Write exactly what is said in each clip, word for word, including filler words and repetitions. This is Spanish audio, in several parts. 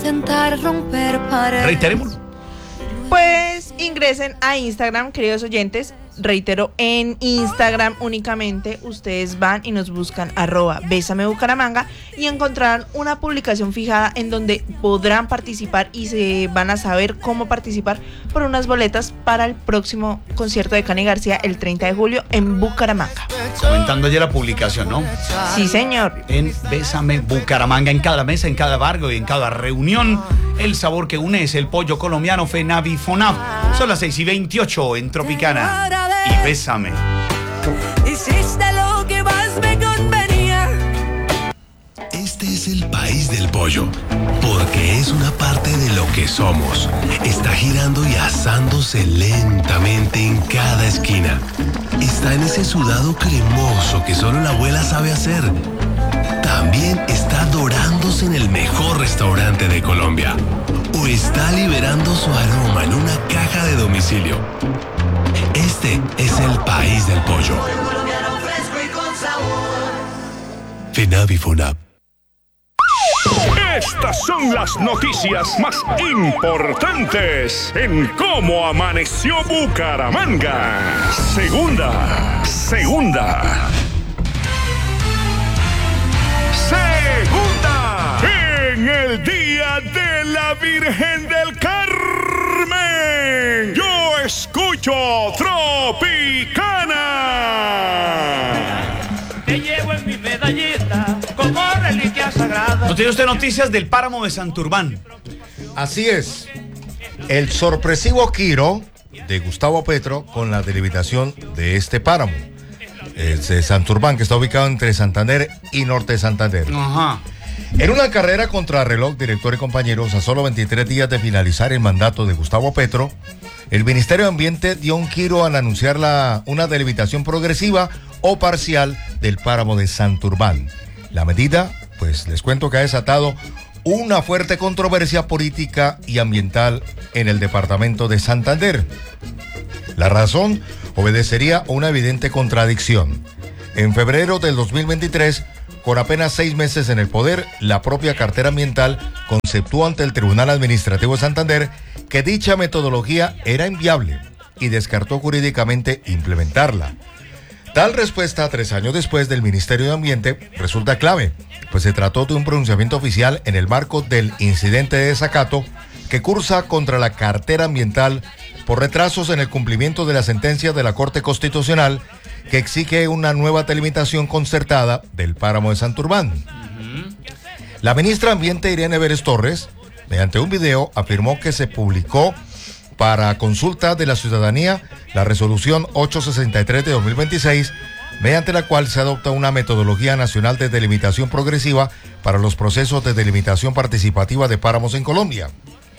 intentar romper paredes. Reiterémoslo. Pues ingresen a Instagram, queridos oyentes. Reitero, en Instagram únicamente ustedes van y nos buscan arroba Bésame Bucaramanga y encontrarán una publicación fijada en donde podrán participar y se van a saber cómo participar por unas boletas para el próximo concierto de Cani García el treinta de julio en Bucaramanga. Comentando ayer la publicación, ¿no? Sí, señor. En Bésame Bucaramanga, en cada mesa, en cada barrio y en cada reunión, el sabor que une es el pollo colombiano Fenavi Fonab. Son las seis y veintiocho en Tropicana. Y Bésame. Hiciste lo que más me convenía. Este es el país del pollo, porque es una parte de lo que somos. Está girando y asándose lentamente en cada esquina. Está en ese sudado cremoso que solo la abuela sabe hacer. También está dorándose en el mejor restaurante de Colombia. O está liberando su aroma en una caja de domicilio. Este es el país del pollo. Fenavi Fonab. Estas son las noticias más importantes en Cómo Amaneció Bucaramanga. Segunda, segunda. Segunda. En el Día de la Virgen del Carmen, yo escucho Tropicana. Te llevo en mi medallita como reliquia sagrada. ¿No tiene usted noticias del páramo de Santurbán? Así es. El sorpresivo giro de Gustavo Petro con la delimitación de este páramo. Es de Santurbán, que está ubicado entre Santander y Norte de Santander. Ajá. En una carrera contra reloj, director y compañeros, a solo veintitrés días de finalizar el mandato de Gustavo Petro, el Ministerio de Ambiente dio un giro al anunciar la, una delimitación progresiva o parcial del páramo de Santurbán. La medida, pues les cuento que ha desatado una fuerte controversia política y ambiental en el departamento de Santander. La razón obedecería a una evidente contradicción. En febrero del dos mil veintitrés, con apenas seis meses en el poder, la propia cartera ambiental conceptuó ante el Tribunal Administrativo de Santander que dicha metodología era inviable y descartó jurídicamente implementarla. Tal respuesta, tres años después del Ministerio de Ambiente, resulta clave, pues se trató de un pronunciamiento oficial en el marco del incidente de desacato que cursa contra la cartera ambiental por retrasos en el cumplimiento de la sentencia de la Corte Constitucional que exige una nueva delimitación concertada del páramo de Santurbán. Uh-huh. La ministra de Ambiente, Irene Vélez Torres, mediante un video, afirmó que se publicó para consulta de la ciudadanía la resolución ochocientos sesenta y tres de dos mil veintiséis, mediante la cual se adopta una metodología nacional de delimitación progresiva para los procesos de delimitación participativa de páramos en Colombia.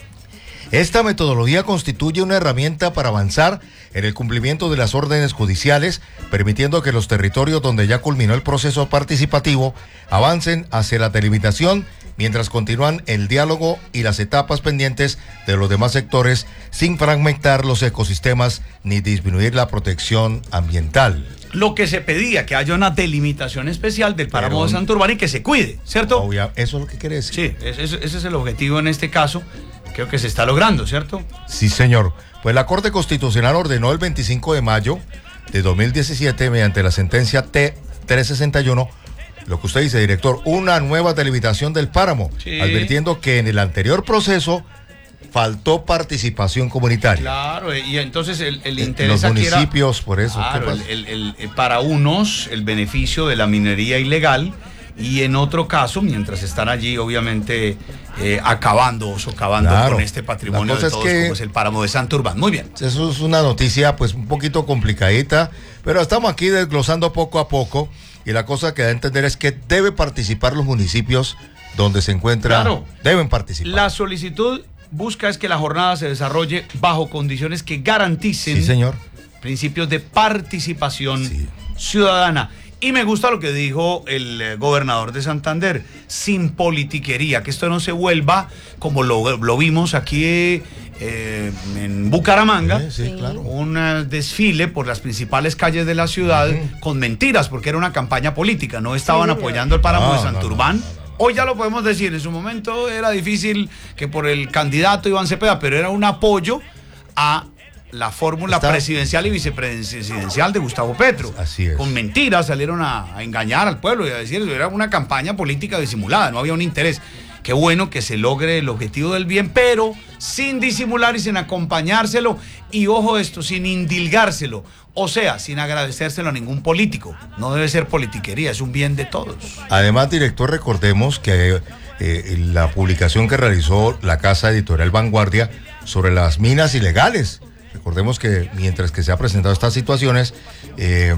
Esta metodología constituye una herramienta para avanzar en el cumplimiento de las órdenes judiciales, permitiendo que los territorios donde ya culminó el proceso participativo avancen hacia la delimitación, mientras continúan el diálogo y las etapas pendientes de los demás sectores, sin fragmentar los ecosistemas ni disminuir la protección ambiental. Lo que se pedía, que haya una delimitación especial del páramo Pero, de Santurbán y que se cuide, ¿cierto? Obvia, eso es lo que quiere decir. Sí, ese, ese es el objetivo en este caso. Creo que se está logrando, ¿cierto? Sí, señor. Pues la Corte Constitucional ordenó el veinticinco de mayo de dos mil diecisiete, mediante la sentencia T trescientos sesenta y uno, lo que usted dice, director, una nueva delimitación del páramo, sí, advirtiendo que en el anterior proceso faltó participación comunitaria. Claro, y entonces el, el interés los aquí municipios, era, por eso. Claro, el, el, el, para unos, el beneficio de la minería ilegal, y en otro caso, mientras están allí, obviamente, eh, acabando o socavando claro, con este patrimonio de todos, es que, como es el páramo de Santurbán. Muy bien. Eso es una noticia, pues, un poquito complicadita, pero estamos aquí desglosando poco a poco, y la cosa que da a entender es que deben participar los municipios donde se encuentran. Claro. Deben participar. La solicitud busca es que la jornada se desarrolle bajo condiciones que garanticen sí, señor. principios de participación sí. ciudadana. Y me gusta lo que dijo el eh, gobernador de Santander, sin politiquería, que esto no se vuelva como lo, lo vimos aquí eh, en Bucaramanga, sí, sí, claro. un uh, desfile por las principales calles de la ciudad uh-huh. con mentiras, porque era una campaña política, no estaban sí, apoyando el páramo no, de Santurbán. No, no, no, no. Hoy ya lo podemos decir, en su momento era difícil que por el candidato Iván Cepeda, pero era un apoyo a la fórmula Está... presidencial y vicepresidencial de Gustavo Petro. Así es. Con mentiras salieron a, a engañar al pueblo y a decir eso, era una campaña política disimulada, no había un interés. Qué bueno que se logre el objetivo del bien, pero sin disimular y sin acompañárselo. Y ojo esto, sin indilgárselo. O sea, sin agradecérselo a ningún político. No debe ser politiquería, es un bien de todos. Además, director, recordemos que eh, la publicación que realizó la Casa Editorial Vanguardia sobre las minas ilegales. Recordemos que mientras que se han presentado estas situaciones, eh,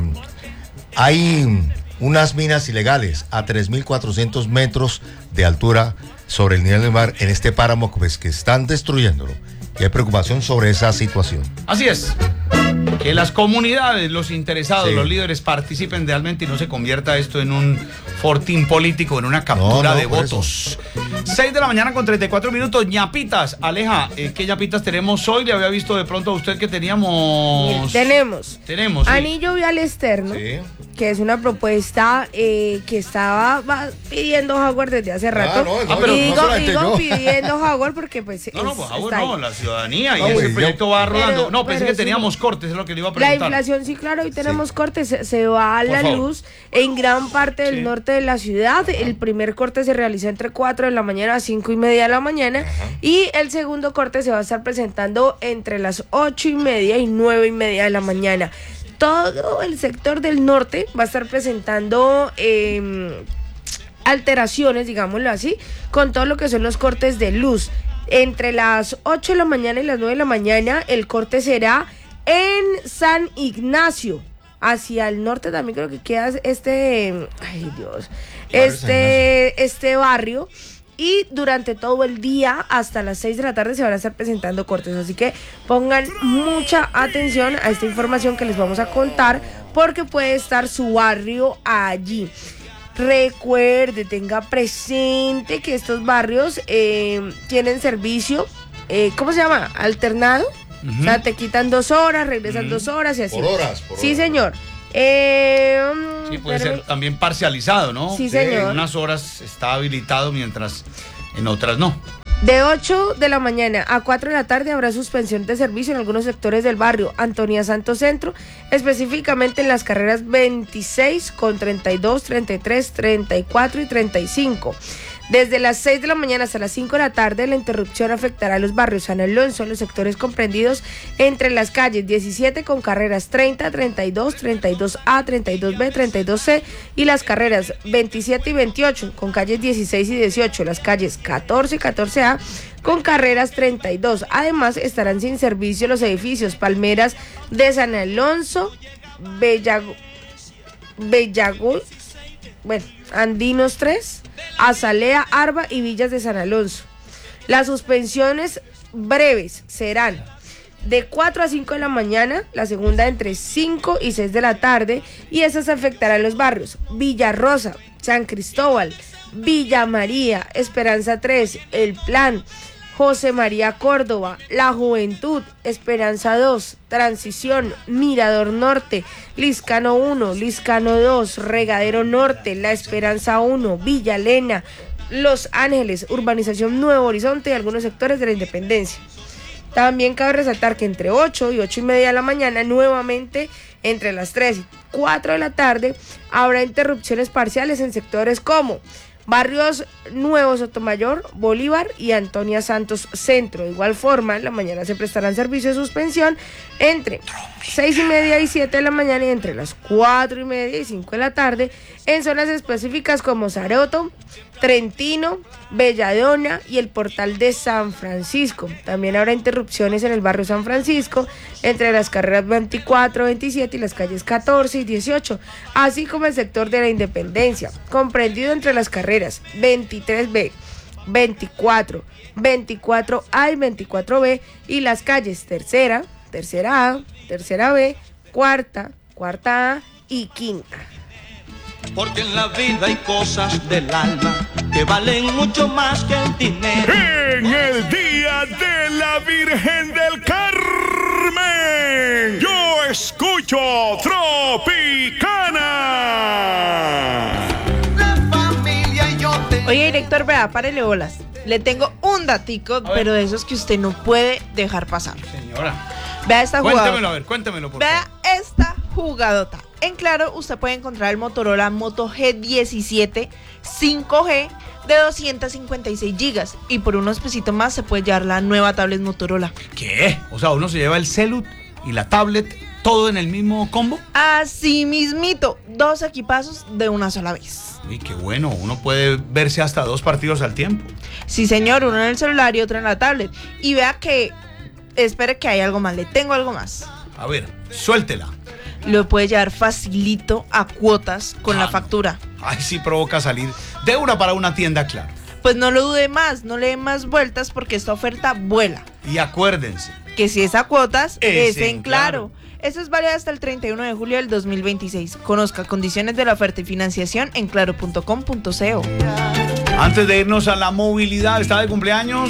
hay unas minas ilegales a tres mil cuatrocientos metros de altura sobre el nivel del mar en este páramo, pues, que están destruyéndolo. Y hay preocupación sobre esa situación. Así es. Que las comunidades, los interesados, sí. los líderes participen realmente y no se convierta esto en un fortín político, en una captura no, no, de votos. seis de la mañana con treinta y cuatro minutos. Ñapitas, Aleja, eh, ¿qué ñapitas tenemos hoy? Le había visto de pronto a usted que teníamos... Tenemos. Tenemos. Sí. Anillo vial externo, sí. que es una propuesta eh, que estaba va, pidiendo Jaguar desde hace rato. Ah, no, no, ah, pero y digo, no digo pidiendo Jaguar porque pues... No, no, pues Jaguar no, la ciudadanía no, y pues, ese proyecto va rodando. Pero, no, pensé que teníamos sí. cortes, es lo que le iba a preguntar. La inflación, sí, claro, hoy tenemos sí. cortes, se, se va a Por la favor. luz en gran parte del Sí. norte de la ciudad. El primer corte se realizó entre cuatro de la mañana a cinco y media de la mañana. Ajá. Y el segundo corte se va a estar presentando entre las ocho y media y nueve y media de la mañana. Todo el sector del norte va a estar presentando eh, alteraciones, digámoslo así, con todo lo que son los cortes de luz. Entre las ocho de la mañana y las nueve de la mañana el corte será en San Ignacio. Hacia el norte también creo que queda este, ay Dios, este, este barrio. Y durante todo el día, hasta las seis de la tarde, se van a estar presentando cortes. Así que pongan mucha atención a esta información que les vamos a contar, porque puede estar su barrio allí. Recuerde, tenga presente que estos barrios eh, tienen servicio, eh, ¿cómo se llama? Alternado. Uh-huh. O sea, te quitan dos horas, regresan uh-huh. dos horas y así. Por horas, por Sí, horas. señor. Eh, sí, puede ser también parcializado, ¿no? Sí, señor. En unas horas está habilitado, mientras en otras no. De ocho de la mañana a cuatro de la tarde habrá suspensión de servicio en algunos sectores del barrio Antonia Santos Centro, específicamente en las carreras veintiséis con treinta y dos, treinta y tres, treinta y cuatro y treinta y cinco. Desde las seis de la mañana hasta las cinco de la tarde, la interrupción afectará a los barrios San Alonso, los sectores comprendidos entre las calles diecisiete con carreras treinta, treinta y dos, treinta y dos A, treinta y dos B, treinta y dos C y las carreras veintisiete y veintiocho con calles dieciséis y dieciocho, las calles catorce y catorce A con carreras treinta y dos. Además, estarán sin servicio los edificios Palmeras de San Alonso, Bellago, Bellago, bueno, Andinos tres, Azalea, Arba y Villas de San Alonso. Las suspensiones breves serán de cuatro a cinco de la mañana, la segunda entre cinco y seis de la tarde, y esas afectarán los barrios Villa Rosa, San Cristóbal, Villa María, Esperanza tres, El Plan, José María Córdoba, La Juventud, Esperanza dos, Transición, Mirador Norte, Liscano uno, Liscano dos, Regadero Norte, La Esperanza uno, Villa Elena, Los Ángeles, Urbanización Nuevo Horizonte y algunos sectores de la Independencia. También cabe resaltar que entre ocho y ocho y media de la mañana, nuevamente entre las tres y cuatro de la tarde, habrá interrupciones parciales en sectores como barrios Nuevo Sotomayor, Bolívar y Antonia Santos Centro. De igual forma, en la mañana se prestarán servicios de suspensión entre seis y media y siete de la mañana y entre las cuatro y media y cinco de la tarde en zonas específicas como Saroto, Trentino, Belladona y el Portal de San Francisco. También habrá interrupciones en el barrio San Francisco entre las carreras veinticuatro, veintisiete y las calles catorce y dieciocho, así como el sector de la Independencia, comprendido entre las carreras veintitrés B, veinticuatro, veinticuatro A y veinticuatro B y las calles tercera, tercera A, tercera B, cuarta, cuarta A y quinta. Porque en la vida hay cosas del alma que valen mucho más que el dinero. En el Día de la Virgen del Carmen, yo escucho Tropicana. Oye, vea, párele bolas. Le tengo un datico, pero de esos que usted no puede dejar pasar. Señora. Vea esta jugada. Cuéntemelo, a ver, cuéntemelo, por Vea favor. esta jugadota. En Claro, usted puede encontrar el Motorola Moto G diecisiete cinco G de doscientos cincuenta y seis gigas. Y por unos pesitos más se puede llevar la nueva tablet Motorola. ¿Qué? O sea, uno se lleva el celu y la tablet, todo en el mismo combo. Así mismito, dos equipazos de una sola vez. Uy, qué bueno, uno puede verse hasta dos partidos al tiempo. Sí, señor, uno en el celular y otro en la tablet. Y vea que, espere que hay algo más, le tengo algo más. A ver, suéltela. Lo puede llevar facilito a cuotas con Ah, la no. factura. Ay, sí provoca salir de una para una tienda, Claro. Pues no lo dude más, no le dé más vueltas porque esta oferta vuela. Y acuérdense, Que si es a cuotas, Es es, en en Claro. Claro. Esto es válido hasta el treinta y uno de julio del dos mil veintiséis. Conozca condiciones de la oferta y financiación en claro punto com punto co. antes de irnos a la movilidad, está de cumpleaños.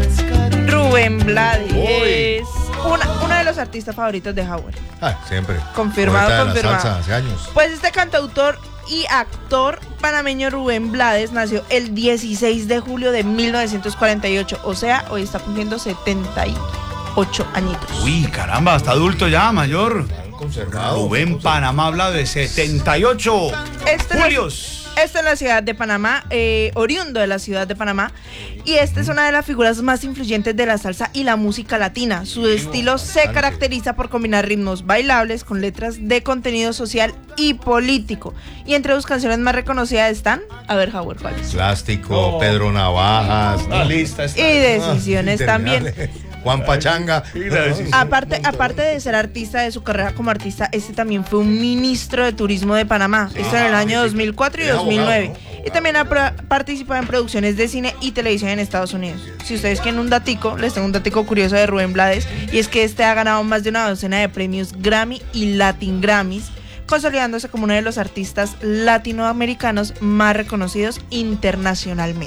Rubén Blades. Una, uno de los artistas favoritos de Howard. Ah, siempre. Confirmado, Poeta de la confirmado. salsa hace años. Pues este cantautor y actor panameño Rubén Blades nació el dieciséis de julio de mil novecientos cuarenta y ocho. O sea, hoy está cumpliendo setenta y ocho añitos. Uy, caramba, está adulto ya, mayor. Conservado. Rubén Panamá habla de setenta y ocho Este no- Julios. Este es la ciudad de Panamá, eh, oriundo de la ciudad de Panamá. Y esta es una de las figuras más influyentes de la salsa y la música latina. Su estilo se caracteriza por combinar ritmos bailables con letras de contenido social y político. Y entre sus canciones más reconocidas están, a ver, Howard, ¿cuáles? Plástico, No. Pedro Navajas. La lista está. Y Decisiones Ah, también. interminable. Juan Pachanga. Y la decisión. Aparte, aparte de ser artista de su carrera como artista, este también fue un ministro de turismo de Panamá. Esto en el año dos mil cuatro y Es dos mil nueve. abogado, ¿no? Y también ha pra- participado en producciones de cine y televisión en Estados Unidos. Si ustedes quieren un datico, les tengo un datico curioso de Rubén Blades. Y es que este ha ganado más de una docena de premios Grammy y Latin Grammys, consolidándose como uno de los artistas latinoamericanos más reconocidos internacionalmente.